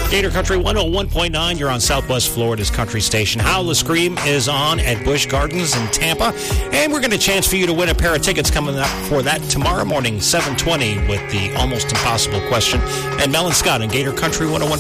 Gator Country 101.9. You're on Southwest Florida's country station. Howl the Scream is on at Busch Gardens in Tampa. And we're going to chance for you to win a pair of tickets coming up for that tomorrow morning, 7:20, with the almost impossible question. And Mel and Scott in Gator Country 101.